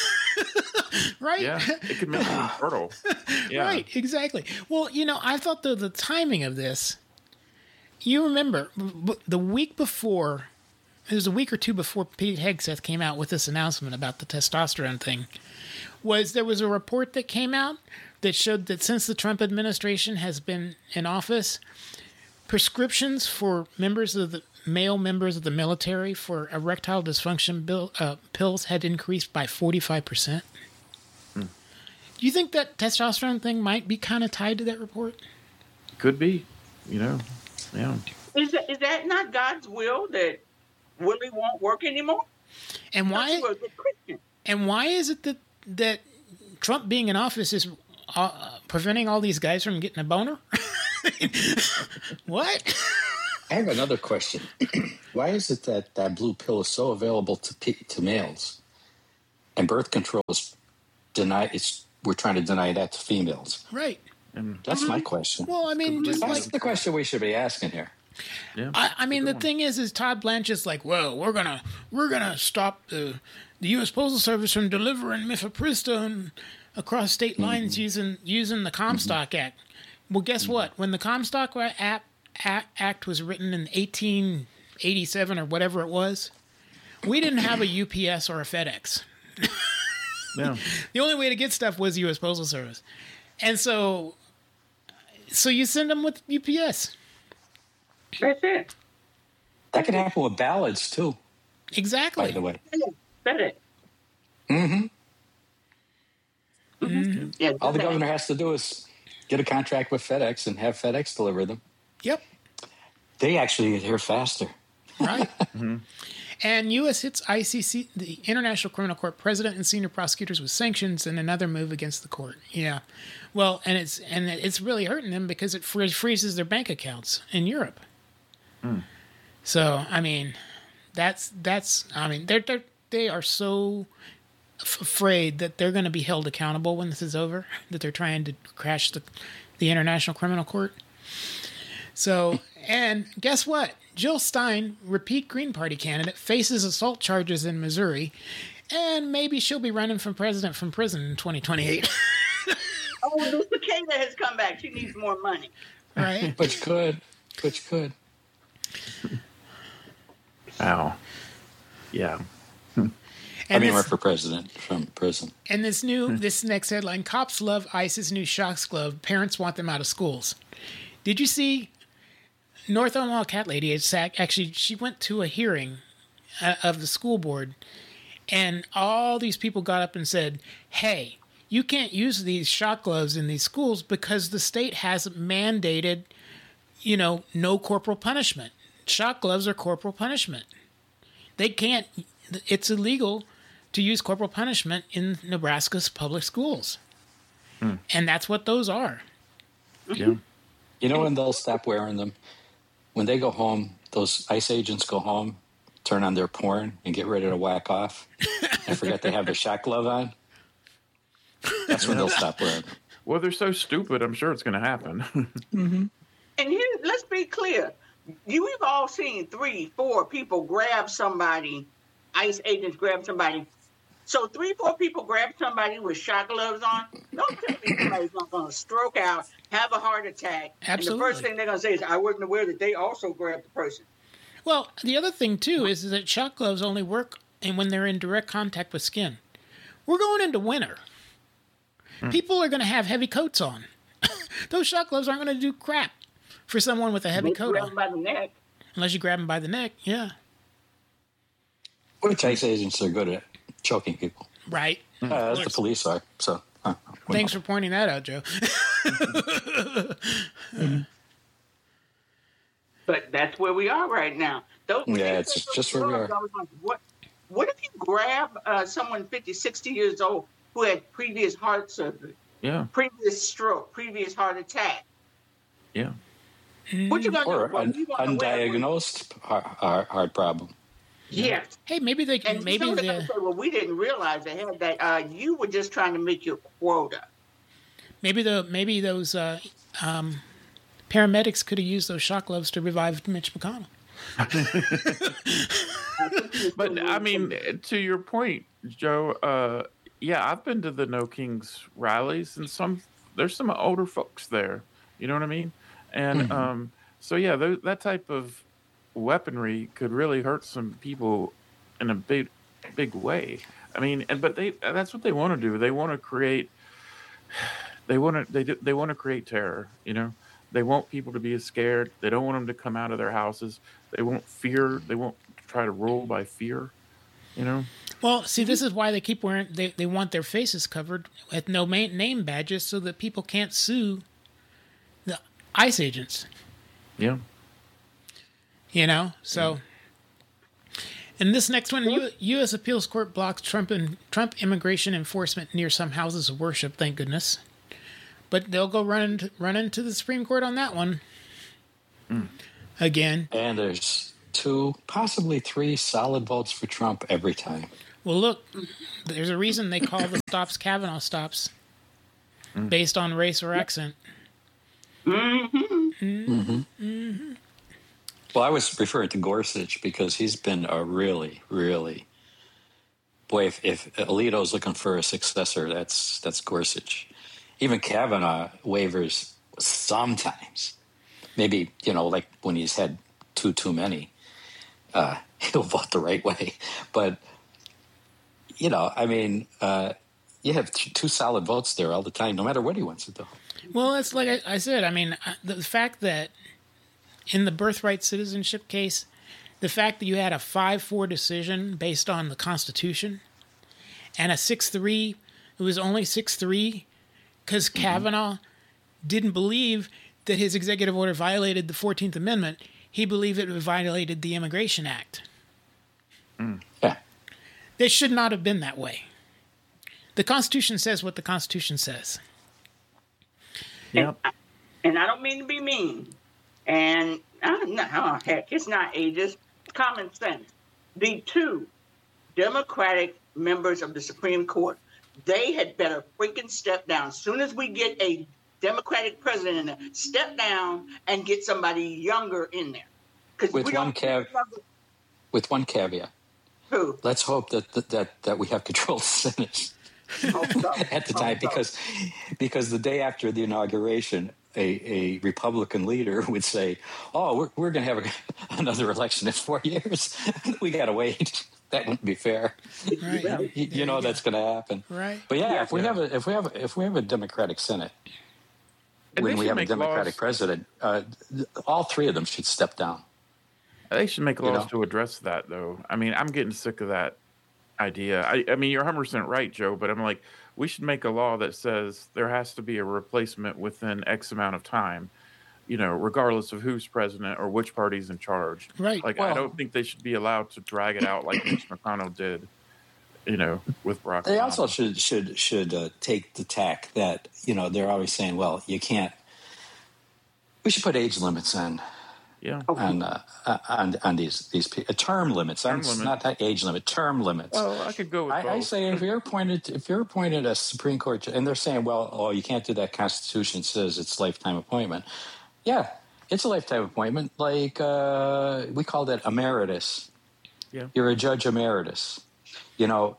Speaker 1: Right?
Speaker 2: Yeah, it can make you infertile. Yeah.
Speaker 1: Right, exactly. Well, you know, I thought the, the timing of this, you remember, the week before, it was a week or two before Pete Hegseth came out with this announcement about the testosterone thing, was there was a report that came out that showed that since the Trump administration has been in office, prescriptions for members of the male members of the military for erectile dysfunction bill, uh, pills had increased by forty-five percent. Hmm. Do you think that testosterone thing might be kind of tied to that report?
Speaker 2: Could be, you know, yeah.
Speaker 3: Is that, is that not God's will that Willie won't work anymore?
Speaker 1: And why? And why is it that that Trump being in office is uh, preventing all these guys from getting a boner? What?
Speaker 4: I have another question. Why is it that that blue pill is so available to pe- to males, and birth control is denied? It's we're trying to deny that to females.
Speaker 1: Right.
Speaker 2: And
Speaker 4: That's my question.
Speaker 1: Well, I mean, just
Speaker 4: That's
Speaker 1: like
Speaker 4: the question we should be asking here.
Speaker 2: yeah,
Speaker 1: I, I mean,
Speaker 2: Good
Speaker 1: the
Speaker 2: one.
Speaker 1: thing is, is Todd Blanche is like, well, we're gonna we're gonna stop the the U S Postal Service from delivering mifepristone across state lines
Speaker 2: Mm-hmm.
Speaker 1: using using the Comstock Act. Well, guess what? When the Comstock Act, Act was written in eighteen eighty-seven or whatever it was, we didn't have a U P S or a FedEx.
Speaker 2: yeah.
Speaker 1: The only way to get stuff was U S Postal Service, and so so you send them with U P S.
Speaker 3: That's it.
Speaker 4: That can happen with ballads too,
Speaker 1: Exactly.
Speaker 4: by the way.
Speaker 3: That's it.
Speaker 4: Mm-hmm.
Speaker 3: Mm-hmm. Yeah,
Speaker 4: All the
Speaker 3: that-
Speaker 4: governor has to do is get a contract with FedEx and have FedEx deliver them.
Speaker 1: Yep.
Speaker 4: They actually get here faster.
Speaker 1: Right. And U S hits I C C, the International Criminal Court, president and senior prosecutors with sanctions and another move against the court. Yeah. Well, and it's and it's really hurting them because it free- freezes their bank accounts in Europe. So I mean, that's that's I mean they're, they're they are so f- afraid that they're going to be held accountable when this is over. That they're trying to crash the the International Criminal Court. So, and guess what? Jill Stein, repeat Green Party candidate, faces assault charges in Missouri, and maybe she'll be running for president from prison in twenty twenty-eight.
Speaker 3: Oh, the cicada has come back. She needs more money.
Speaker 1: Right?
Speaker 4: But you could. But you could.
Speaker 2: Wow. Yeah.
Speaker 4: I
Speaker 1: And
Speaker 4: mean, run
Speaker 1: this,
Speaker 4: for president from prison.
Speaker 1: and this new, this next headline: Cops love ICE's new shocks glove. Parents want them out of schools. Did you see? North Omaha cat lady is sac- actually she went to a hearing uh, of the school board, and all these people got up and said, "Hey, you can't use these shock gloves in these schools because the state has mandated, you know, no corporal punishment. Shock gloves are corporal punishment. They can't. It's illegal to use corporal punishment in Nebraska's public schools, and that's what those are."
Speaker 2: Yeah.
Speaker 4: You know when they'll stop wearing them? When they go home, those ICE agents go home, turn on their porn, and get ready to whack off, and forget they have the shock glove on. That's when they'll stop wearing them.
Speaker 2: Well, they're so stupid. I'm sure it's going to happen.
Speaker 3: And here, let's be clear. You, we've all seen three, four people grab somebody, ICE agents grab somebody. So three, four people grab somebody with shock gloves on. Don't tell me somebody's not going to stroke out, have a heart attack. And
Speaker 1: Absolutely.
Speaker 3: the first thing they're going to say is, I wasn't aware that they also grabbed the person.
Speaker 1: Well, the other thing too is that shock gloves only work and when they're in direct contact with skin. We're going into winter. People are going to have heavy coats on. Those shock gloves aren't going to do crap for someone with a heavy
Speaker 3: They
Speaker 1: coat
Speaker 3: grab
Speaker 1: on,
Speaker 3: them by the neck.
Speaker 1: unless you grab them by the neck. Yeah,
Speaker 4: Which ICE agents are good at choking people.
Speaker 1: right.
Speaker 4: Uh, as the police are. So, huh, who
Speaker 1: Thanks
Speaker 4: knows?
Speaker 1: for pointing that out, Joe.
Speaker 3: But that's where we are right now. Those,
Speaker 4: Yeah, it's just- just where we are.
Speaker 3: I was like, what, what if you grab uh, someone fifty, sixty years old who had previous heart surgery,
Speaker 2: Yeah.
Speaker 3: previous stroke, previous heart attack?
Speaker 2: Yeah.
Speaker 3: What you gonna
Speaker 4: Or
Speaker 3: do? Well,
Speaker 4: an
Speaker 3: you gonna wear-
Speaker 4: undiagnosed heart, heart, heart problem.
Speaker 3: Yes.
Speaker 1: Hey, maybe they can.
Speaker 3: And
Speaker 1: Maybe
Speaker 3: some of them
Speaker 1: the
Speaker 3: say, well, we didn't realize they had that. Uh, you were just trying to make your quota.
Speaker 1: maybe the maybe those uh, um, paramedics could have used those shock gloves to revive Mitch McConnell.
Speaker 2: But I mean, to your point, Joe, uh, yeah, I've been to the No Kings rallies, and some there's some older folks there. You know what I mean? And um, so yeah, th- that type of weaponry could really hurt some people in a big, big way. I mean, and but they that's what they want to do. They want to create. They want to they do, they want to create terror. You know, they want people to be scared. They don't want them to come out of their houses. They want fear. They won't try to rule by fear. You know.
Speaker 1: Well, see, this is why they keep wearing. They they want their faces covered with no ma- name badges, so that people can't sue the ICE agents.
Speaker 2: Yeah.
Speaker 1: You know, so. And this next one, U- U.S. Appeals Court blocks Trump and Trump immigration enforcement near some houses of worship. Thank goodness. But they'll go run into, run into the Supreme Court on that one. again.
Speaker 4: And there's two, possibly three solid votes for Trump every time.
Speaker 1: Well, look, there's a reason they call the stops Kavanaugh stops, mm. based on race or accent.
Speaker 3: Mm-hmm.
Speaker 4: Mm-hmm. Mm-hmm. Well, I was referring to Gorsuch because he's been a really, really... Boy, if, if Alito's looking for a successor, that's that's Gorsuch. Even Kavanaugh wavers sometimes. Maybe, you know, like when he's had too, too many, uh, he'll vote the right way. But, you know, I mean, uh, you have t- two solid votes there all the time, no matter what he wants to do.
Speaker 1: Well, it's like I, I said, I mean, the fact that in the birthright citizenship case, the fact that you had a five four decision based on the Constitution and a six three, it was only six three because mm-hmm. Kavanaugh didn't believe that his executive order violated the fourteenth Amendment. He believed it violated the Immigration Act.
Speaker 4: Mm. Yeah.
Speaker 1: It should not have been that way. The Constitution says what the Constitution says.
Speaker 3: Yep. And, and I don't mean to be mean. And, not, oh, heck, it's not ageist. Common sense. The two Democratic members of the Supreme Court, they had better freaking step down. As soon as we get a Democratic president in there, step down and get somebody younger in there.
Speaker 4: With we one cav- with one caveat.
Speaker 3: Who?
Speaker 4: Let's hope that that that, that we have control of the Senate at the time, because because the day after the inauguration, A, a Republican leader would say, "Oh, we're we're going to have a, another election in four years. We got to wait. That wouldn't be fair."
Speaker 1: Right.
Speaker 4: you, you know that's going to happen.
Speaker 1: Right.
Speaker 4: But yeah,
Speaker 3: yeah
Speaker 4: if we
Speaker 3: yeah.
Speaker 4: have a if we have a, if we have a Democratic Senate,
Speaker 2: and
Speaker 4: when we have a Democratic
Speaker 2: laws,
Speaker 4: president, uh, all three of them should step down.
Speaker 2: They should make laws
Speaker 4: you know?
Speaker 2: to address that, though. I mean, I'm getting sick of that idea. I, I mean, you're one hundred percent right, Joe, but I'm like, we should make a law that says there has to be a replacement within X amount of time, you know, regardless of who's president or which party's in charge.
Speaker 1: Right.
Speaker 2: Like,
Speaker 4: well,
Speaker 2: I don't think they should be allowed to drag it out like Mitch McConnell did, you know, with Barack
Speaker 4: They
Speaker 2: Obama.
Speaker 4: also should should should uh, take the tack that, you know, they're always saying, well, you can't. We should put age limits in.
Speaker 2: Yeah.
Speaker 4: On uh, on on these these uh, term limits, term limit. Not that age limit, term limits.
Speaker 2: Oh, I could go with
Speaker 4: I,
Speaker 2: both.
Speaker 4: I say if you're appointed, if you're appointed a Supreme Court, and they're saying, well, oh, you can't do that. Constitution says it's lifetime appointment. Yeah, it's a lifetime appointment. Like uh, we call that emeritus.
Speaker 2: Yeah,
Speaker 4: you're a judge emeritus. You know,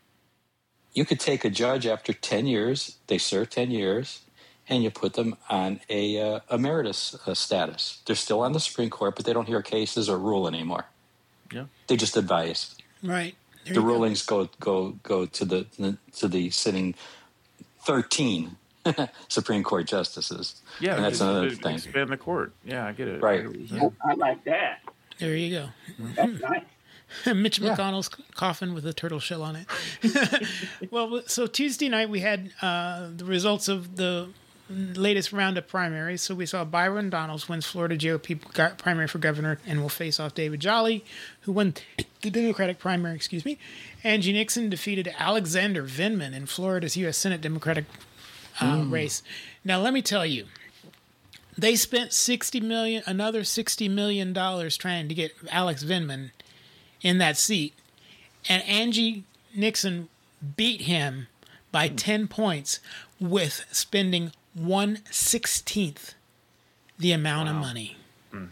Speaker 4: you could take a judge after ten years. They serve ten years. And you put them on a uh, emeritus uh, status. They're still on the Supreme Court, but they don't hear cases or rule anymore.
Speaker 2: Yeah,
Speaker 4: they just advise.
Speaker 1: Right.
Speaker 4: There the rulings go. go go go to the to the sitting thirteen Supreme Court justices.
Speaker 2: Yeah,
Speaker 4: and that's
Speaker 2: just,
Speaker 4: another
Speaker 2: just
Speaker 4: thing.
Speaker 2: Expand the court. Yeah, I get it.
Speaker 4: Right.
Speaker 3: I, I like that.
Speaker 1: There you go.
Speaker 3: That's nice.
Speaker 1: Mitch
Speaker 4: Yeah.
Speaker 1: McConnell's coffin with a turtle shell on it. Well, so Tuesday night we had uh, the results of the latest round of primaries. So we saw Byron Donalds wins Florida G O P primary for governor and will face off David Jolly, who won the Democratic primary, excuse me. Angie Nixon defeated Alexander Vindman in Florida's U S Senate Democratic uh, mm. race. Now, let me tell you, they spent sixty million dollars, another sixty million dollars trying to get Alex Vindman in that seat. And Angie Nixon beat him by ten points with spending one sixteenth the amount wow. of money.
Speaker 3: Mm.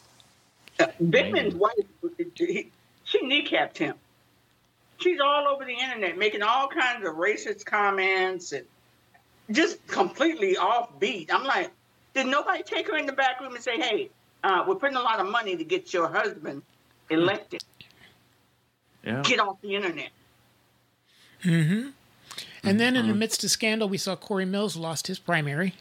Speaker 3: Uh, Vindman's wife, he, she kneecapped him. She's all over the internet making all kinds of racist comments and just completely offbeat. I'm like, did nobody take her in the back room and say, hey, uh, we're putting a lot of money to get your husband elected.
Speaker 2: Yeah.
Speaker 3: Get off the internet.
Speaker 1: Mm-hmm. And then in the midst of scandal, we saw Corey Mills lost his primary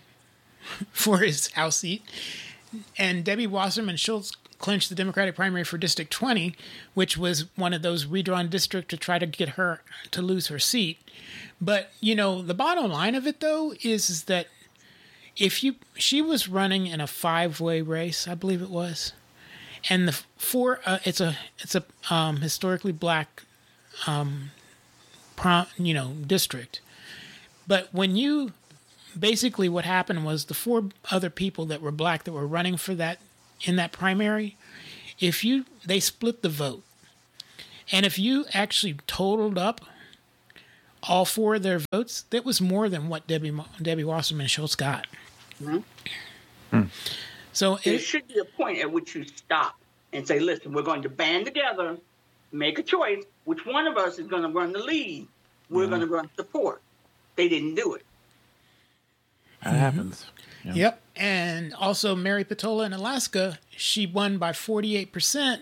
Speaker 1: for his House seat. And Debbie Wasserman Schultz clinched the Democratic primary for District twenty, which was one of those redrawn districts to try to get her to lose her seat. But, you know, the bottom line of it, though, is, is that if you, she was running in a five-way race, I believe it was. And the four, uh, it's a, it's a um, historically black um Prom, you know, district. But when you basically what happened was the four other people that were black that were running for that in that primary, if you they split the vote, and if you actually totaled up all four of their votes, that was more than what Debbie Debbie Wasserman Schultz got.
Speaker 3: Mm-hmm.
Speaker 2: Hmm.
Speaker 1: So
Speaker 3: There
Speaker 1: it,
Speaker 3: should be a point at which you stop and say, listen, we're going to band together, make a choice. Which one of us is going to run the lead? We're
Speaker 2: Mm-hmm.
Speaker 3: going to run support. They didn't do it.
Speaker 2: That happens. Yeah.
Speaker 1: Yep. And also Mary Patola in Alaska, she won by forty-eight percent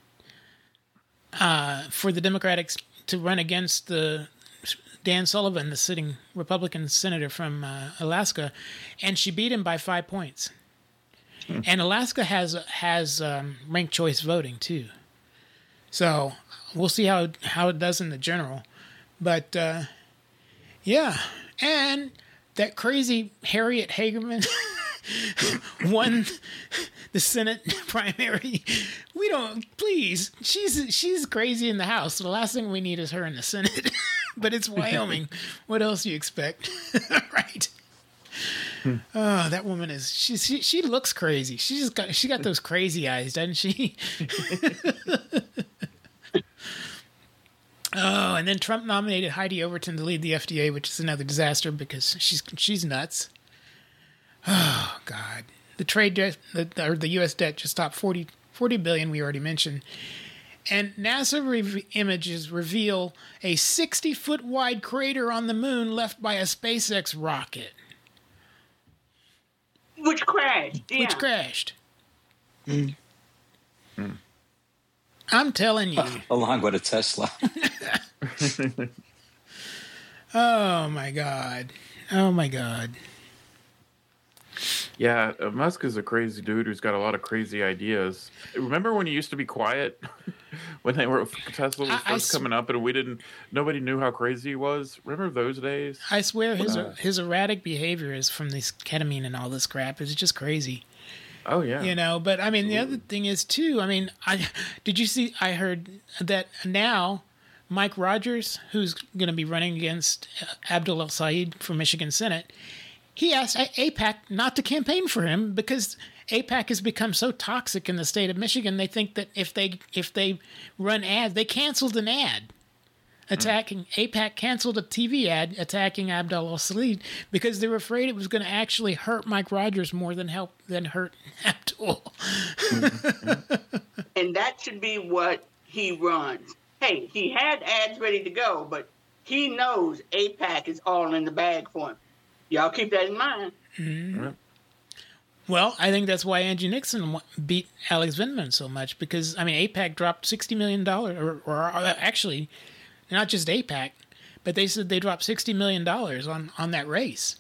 Speaker 1: uh, for the Democrats to run against the Dan Sullivan, the sitting Republican senator from uh, Alaska, and she beat him by five points. Hmm. And Alaska has has um, ranked choice voting too. So we'll see how how it does in the general. But uh, yeah, and that crazy Harriet Hagerman won the Senate primary. We don't, please. She's she's crazy in the House. The last thing we need is her in the Senate. But it's Wyoming. What else do you expect? Right. Hmm. Oh, that woman is she, she she looks crazy. She just got she got those crazy eyes, doesn't she? Oh, and then Trump nominated Heidi Overton to lead the F D A, which is another disaster because she's she's nuts. Oh God, the trade debt, the, or the U S debt just topped forty, forty billion. We already mentioned, and NASA re- images reveal a sixty foot wide crater on the moon left by a SpaceX rocket,
Speaker 3: Which crashed. Yeah.
Speaker 1: which crashed.
Speaker 4: Mm.
Speaker 2: Mm.
Speaker 1: I'm telling you.
Speaker 4: Along with a Tesla.
Speaker 1: Oh my God. Oh my God.
Speaker 2: Yeah, uh, Musk is a crazy dude who's got a lot of crazy ideas. Remember when he used to be quiet when they were Tesla was
Speaker 1: I- I
Speaker 2: first
Speaker 1: sw-
Speaker 2: coming up and we didn't nobody knew how crazy he was? Remember those days?
Speaker 1: I swear his
Speaker 2: Uh.
Speaker 1: his erratic behavior is from this ketamine and all this crap. It's just crazy.
Speaker 2: Oh yeah.
Speaker 1: You know, but I mean,
Speaker 2: Absolutely.
Speaker 1: the other thing is too. I mean, I did you see? I heard that now Mike Rogers, who's going to be running against Abdul El Said for Michigan Senate, he asked AIPAC not to campaign for him because AIPAC has become so toxic in the state of Michigan. They think that if they if they run ads, they canceled an ad attacking AIPAC canceled a T V ad attacking Abdul El Said because they were afraid it was going to actually hurt Mike Rogers more than help than hurt Abdul.
Speaker 3: And that should be what he runs. Hey, he had ads ready to go, but he knows AIPAC is all in the bag for him. Y'all keep that in mind.
Speaker 1: Mm-hmm. Well, I think that's why Angie Nixon wa- beat Alex Vindman so much because, I mean, AIPAC dropped sixty million dollars, or, or actually, not just AIPAC, but they said they dropped sixty million dollars on, on that race.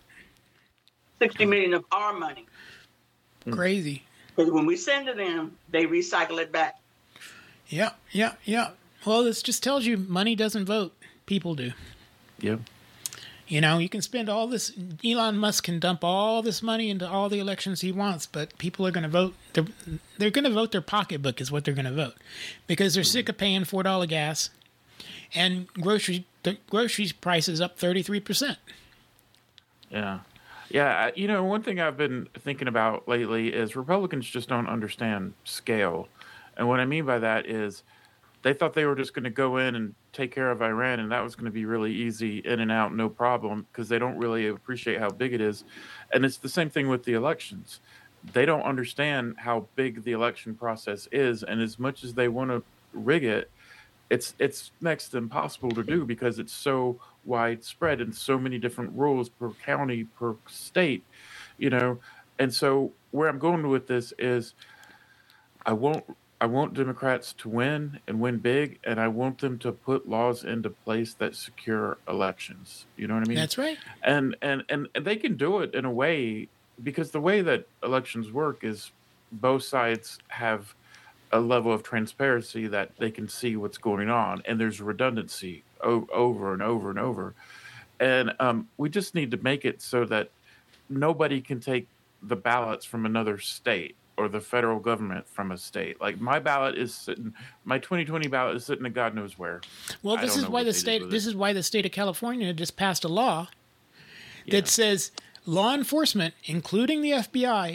Speaker 3: sixty million dollars of our money.
Speaker 1: Crazy.
Speaker 3: Because when we send to them, they recycle it back.
Speaker 1: Yeah, yeah, yeah. Well, this just tells you money doesn't vote. People do.
Speaker 2: Yep.
Speaker 1: You know, you can spend all this, Elon Musk can dump all this money into all the elections he wants, but people are going to vote. They're, they're going to vote their pocketbook is what they're going to vote because they're sick of paying four dollars gas and grocery the groceries prices up thirty-three percent.
Speaker 2: Yeah. Yeah, you know, one thing I've been thinking about lately is Republicans just don't understand scale. And what I mean by that is they thought they were just going to go in and take care of Iran and that was going to be really easy in and out, no problem, because they don't really appreciate how big it is. And it's the same thing with the elections. They don't understand how big the election process is. And as much as they want to rig it, it's it's next to impossible to do because it's so widespread and so many different rules per county, per state, you know. And so where I'm going with this is I won't I want Democrats to win and win big, and I want them to put laws into place that secure elections. You know what I mean?
Speaker 1: That's right.
Speaker 2: And and and they can do it in a way because the way that elections work is both sides have a level of transparency that they can see what's going on, and there's redundancy o- over and over and over. And um, we just need to make it so that nobody can take the ballots from another state or the federal government from a state. Like my ballot is sitting, my twenty twenty ballot is sitting in God knows where.
Speaker 1: Well,
Speaker 2: I
Speaker 1: this
Speaker 2: don't
Speaker 1: is
Speaker 2: know
Speaker 1: why
Speaker 2: what
Speaker 1: the
Speaker 2: they did
Speaker 1: state
Speaker 2: with
Speaker 1: this
Speaker 2: it.
Speaker 1: is why the state of California just passed a law
Speaker 2: Yeah.
Speaker 1: that says law enforcement, including the F B I,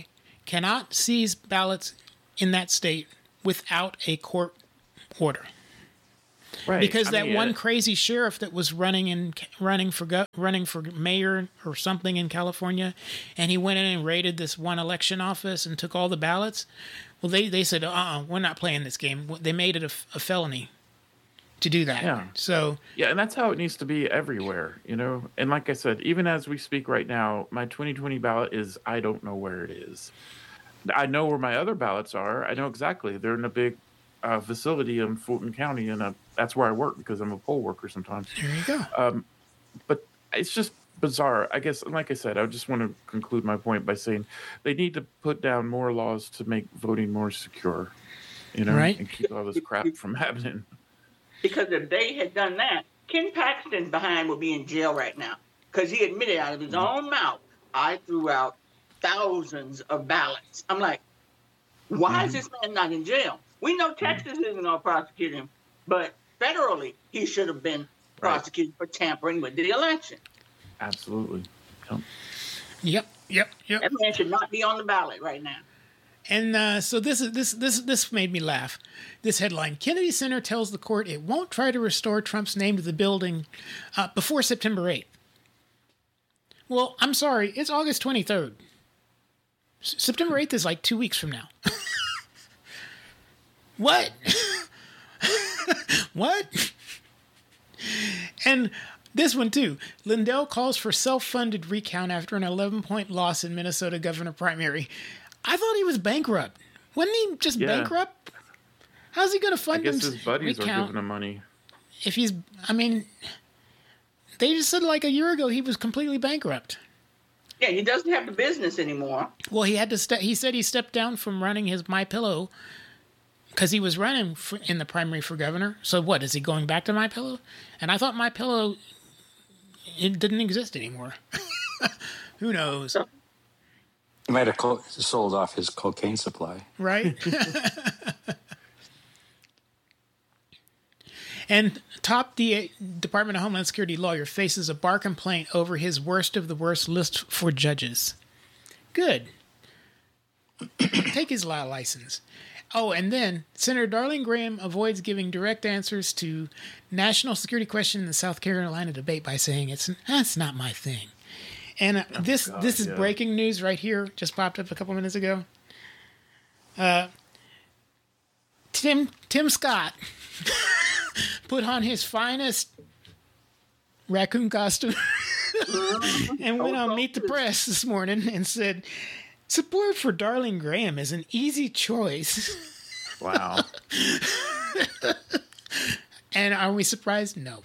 Speaker 1: cannot seize ballots in that state without a court order.
Speaker 2: Right.
Speaker 1: Because
Speaker 2: I
Speaker 1: that
Speaker 2: mean,
Speaker 1: one
Speaker 2: uh,
Speaker 1: crazy sheriff that was running in running for go, running for mayor or something in California, and he went in and raided this one election office and took all the ballots. Well, they, they said, uh-uh, we're not playing this game. They made it a, a felony to do that.
Speaker 2: Yeah.
Speaker 1: So,
Speaker 2: Yeah, and that's how it needs to be everywhere, you know? And like I said, even as we speak right now, my twenty twenty ballot is, I don't know where it is. I know where my other ballots are. I know exactly. They're in a big uh, facility in Fulton County, and uh, that's where I work because I'm a poll worker sometimes.
Speaker 1: there you go.
Speaker 2: Um, but it's just bizarre. I guess, like I said, I just want to conclude my point by saying they need to put down more laws to make voting more secure, you know,
Speaker 1: Right.
Speaker 2: and keep all this crap from happening.
Speaker 3: Because if they had done that, Ken Paxton behind would be in jail right now. Because he admitted out of his own mouth, I threw out thousands of ballots. I'm like, why is this man not in jail? We know Texas isn't going to prosecute him, but federally, he should have been prosecuted for tampering with the election.
Speaker 2: Absolutely. Yep.
Speaker 1: Yep, yep, yep.
Speaker 3: That man should not be on the ballot right now.
Speaker 1: And uh, so this is this this this made me laugh. This headline: Kennedy Center tells the court it won't try to restore Trump's name to the building uh, before September eighth. Well, I'm sorry, it's August twenty-third. S- September eighth is like two weeks from now. What? What? And this one too. Lindell calls for self-funded recount after an eleven-point loss in Minnesota governor primary. I thought he was bankrupt. Wasn't he just
Speaker 2: Yeah.
Speaker 1: bankrupt? How's he going to
Speaker 2: I
Speaker 1: fund
Speaker 2: guess
Speaker 1: him
Speaker 2: his buddies are
Speaker 1: recount
Speaker 2: giving him money.
Speaker 1: if he's? I mean, they just said like a year ago he was completely bankrupt.
Speaker 3: Yeah, he doesn't have the business anymore.
Speaker 1: Well, he had to. Ste- he said he stepped down from running his My Pillow because he was running for, in the primary for governor. So what is he going back to My Pillow? And I thought My Pillow it didn't exist anymore. Who knows?
Speaker 3: So,
Speaker 4: He might have co- sold off his cocaine supply.
Speaker 1: Right? And top D- Department of Homeland Security lawyer faces a bar complaint over his worst of the worst list for judges. Good. Take his law license. Oh, and then Senator Darling Graham avoids giving direct answers to national security question in the South Carolina debate by saying it's that's not my thing. And uh, this
Speaker 2: God,
Speaker 1: this is
Speaker 2: yeah.
Speaker 1: breaking news right here. Just popped up a couple minutes ago. Uh, Tim Tim Scott put on his finest raccoon costume and went on Meet the Press this morning and said, "Support for Darling Graham is an easy choice."
Speaker 2: Wow.
Speaker 1: And are we surprised? No.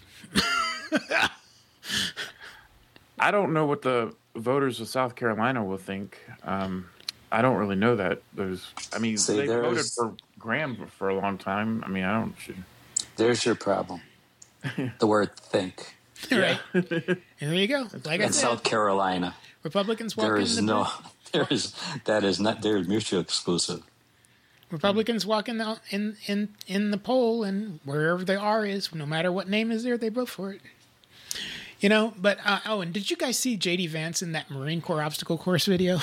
Speaker 2: I don't know what the voters of South Carolina will think. Um, I don't really know that. There's, I mean,
Speaker 4: See,
Speaker 2: they voted
Speaker 4: there's-
Speaker 2: for Graham for a long time. I mean, I don't. Should,
Speaker 4: There's your problem. The word think.
Speaker 1: Right. And there you go. Like I
Speaker 4: In
Speaker 1: said,
Speaker 4: South Carolina,
Speaker 1: Republicans walk
Speaker 4: there
Speaker 1: in
Speaker 4: is
Speaker 1: the
Speaker 4: no, there is, that is not, they're mutually exclusive.
Speaker 1: Republicans walk in the in, in in the poll, and wherever the R is, no matter what name is there, they vote for it. You know, but uh, oh, and did you guys see J D Vance in that Marine Corps obstacle course video?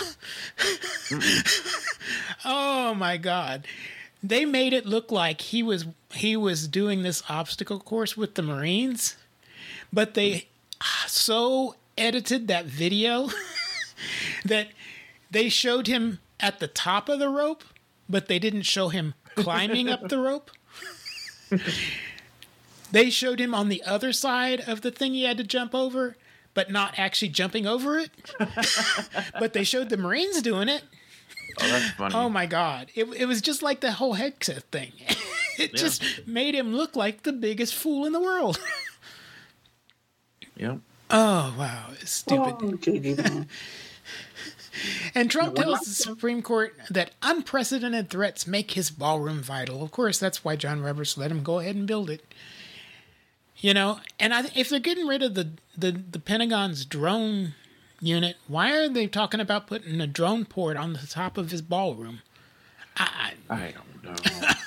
Speaker 1: Oh my God, they made it look like he was he was doing this obstacle course with the Marines, but they so edited that video that they showed him at the top of the rope, but they didn't show him climbing up the rope. They showed him on the other side of the thing he had to jump over, but not actually jumping over it. But they showed the Marines doing it.
Speaker 2: oh, that's funny.
Speaker 1: Oh my God. It, it was just like the whole headset thing. It
Speaker 2: Yeah.
Speaker 1: just made him look like the biggest fool in the world.
Speaker 2: Yep.
Speaker 1: Oh, wow. It's stupid.
Speaker 3: oh, J D Vance.
Speaker 1: And Trump
Speaker 3: No,
Speaker 1: tells
Speaker 3: I'm
Speaker 1: the
Speaker 3: not-
Speaker 1: Supreme Court that unprecedented threats make his ballroom vital. Of course, that's why John Roberts let him go ahead and build it. You know, and I, if they're getting rid of the, the, the Pentagon's drone unit, why are they talking about putting a drone port on the top of his ballroom? I,
Speaker 2: I don't know.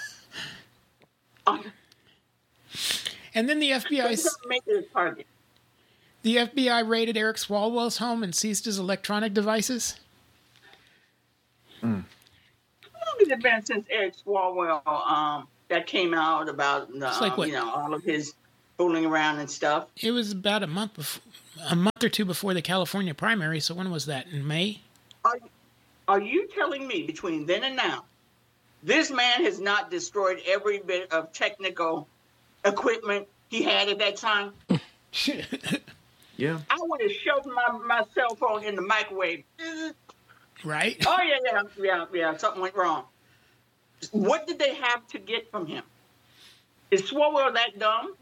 Speaker 3: Oh,
Speaker 1: and then the F B I,
Speaker 3: he's gonna make it a target.
Speaker 1: the F B I raided Eric Swalwell's home and seized his electronic devices.
Speaker 3: it been since Eric Swalwell um, that came out about uh,
Speaker 1: like what?
Speaker 3: you know all of his fooling around and stuff?
Speaker 1: It was about a month before, a month or two before the California primary. So when was that? In May?
Speaker 3: Are, are you telling me between then and now, this man has not destroyed every bit of technical equipment he had at that time?
Speaker 2: Yeah.
Speaker 3: I would have shoved my, my cell phone in the microwave.
Speaker 1: Right?
Speaker 3: Oh, yeah, yeah, yeah, yeah. Something went wrong. What did they have to get from him? Is Swalwell that dumb?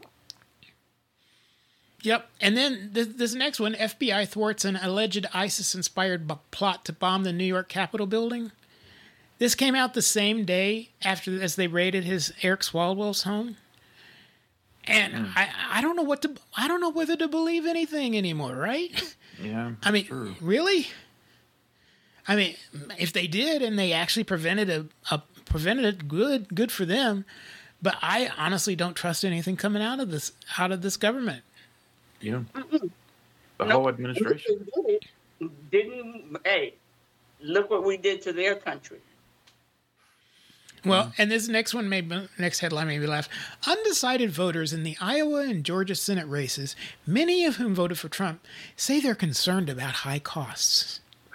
Speaker 1: Yep. And then this, this next one, F B I thwarts an alleged ISIS-inspired b- plot to bomb the New York Capitol building. This came out the same day after as they raided his Eric Swalwell's home. And mm. I, I don't know what to I don't know whether to believe anything anymore, right?
Speaker 2: Yeah.
Speaker 1: I mean,
Speaker 2: true.
Speaker 1: Really? I mean, if they did and they actually prevented a, a prevented it, good good for them. But I honestly don't trust anything coming out of this out of this government.
Speaker 2: Yeah.
Speaker 3: Mm-mm.
Speaker 2: The
Speaker 3: nope.
Speaker 2: whole administration.
Speaker 3: Did didn't hey, look what we did to their country.
Speaker 1: Well, and this next one made next headline made me laugh. Undecided voters in the Iowa and Georgia Senate races, many of whom voted for Trump, say they're concerned about high costs.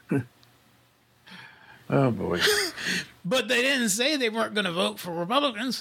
Speaker 2: Oh boy!
Speaker 1: But they didn't say they weren't going to vote for Republicans.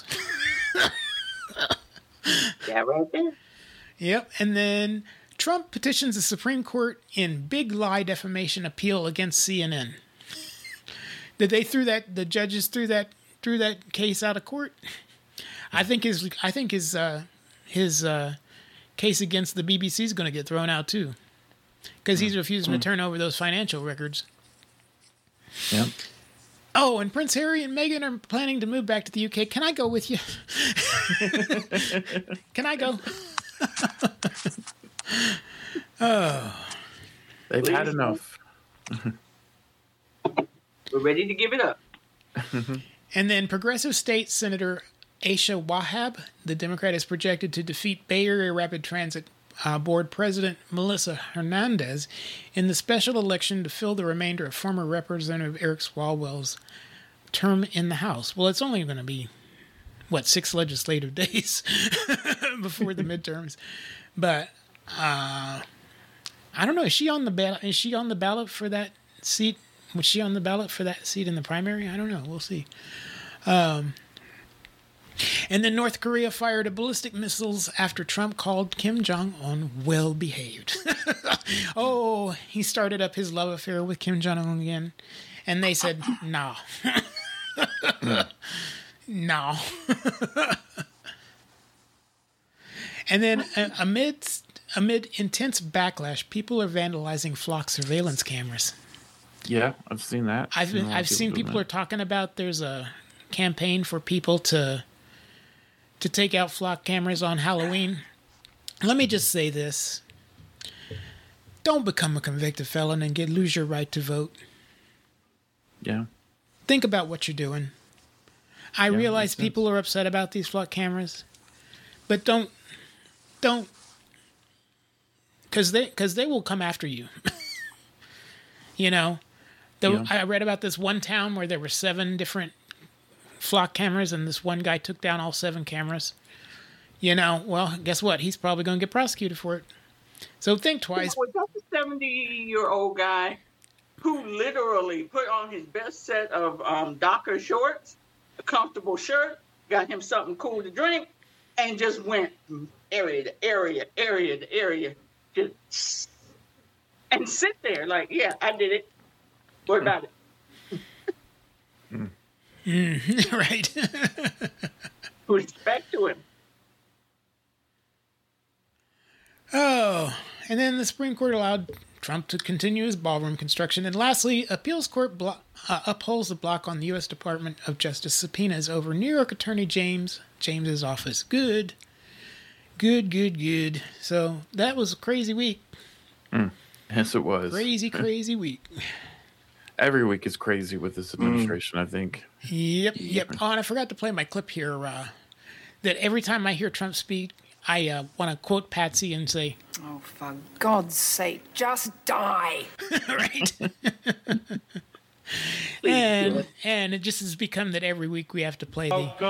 Speaker 3: Yeah, right there.
Speaker 1: Yep, and then Trump petitions the Supreme Court in big lie defamation appeal against C N N. Did they threw that? The judges threw that threw that case out of court? I think his I think his uh, his uh, case against the B B C is going to get thrown out too, because he's refusing mm. to turn over those financial records.
Speaker 2: Yeah.
Speaker 1: Oh, and Prince Harry and Meghan are planning to move back to the U K. Can I go with you? Can I go? Oh.
Speaker 2: They've
Speaker 3: Please.
Speaker 2: had enough.
Speaker 3: We're ready to give it up.
Speaker 1: And then Progressive State Senator Aisha Wahab, the Democrat, is projected to defeat Bay Area Rapid Transit uh, Board President Melissa Hernandez in the special election to fill the remainder of former Representative Eric Swalwell's term in the House. Well, it's only going to be, what, six legislative days before the midterms. But uh, I don't know. Is she on the ballot? Is she on the ballot for that seat? Was she on the ballot for that seat in the primary? I don't know. We'll see. Um, and then North Korea fired a ballistic missiles after Trump called Kim Jong-un well-behaved. Oh, he started up his love affair with Kim Jong-un again. And they said, no. No. And then uh, amidst, amid intense backlash, people are vandalizing flock surveillance cameras.
Speaker 2: Yeah, I've seen that.
Speaker 1: I've been, I've seen people that. are talking about there's a campaign for people to to take out flock cameras on Halloween. Let me just say this. Don't become a convicted felon and get lose your right to vote.
Speaker 2: Yeah.
Speaker 1: Think about what you're doing. I yeah, realize people are upset about these flock cameras, but don't don't cuz they cuz they will come after you. You know, the, yeah. I read about this one town where there were seven different flock cameras and this one guy took down all seven cameras. You know, well, guess what? He's probably going to get prosecuted for it. So think twice.
Speaker 3: Was that the seventy-year-old guy who literally put on his best set of um, Docker shorts, a comfortable shirt, got him something cool to drink, and just went from area to area, area to area, just and sit there like, yeah, I did it. What about it?
Speaker 1: Mm. Mm, right.
Speaker 3: Respect to him.
Speaker 1: Oh, and then the Supreme Court allowed Trump to continue his ballroom construction. And lastly, appeals court blo- uh, upholds the block on the U S Department of Justice subpoenas over New York Attorney James James's office. Good. Good, good, good. So that was a crazy week.
Speaker 2: Mm. Yes, it was.
Speaker 1: Crazy, crazy week.
Speaker 2: Every week is crazy with this administration, mm. I think.
Speaker 1: Yep, yep. Oh, and I forgot to play my clip here. Uh, that every time I hear Trump speak, I uh, want to quote Patsy and say,
Speaker 5: "Oh, for God's sake, just die!"
Speaker 1: Right?
Speaker 3: Please do
Speaker 1: and
Speaker 3: it.
Speaker 1: and it just has become that every week we have to play the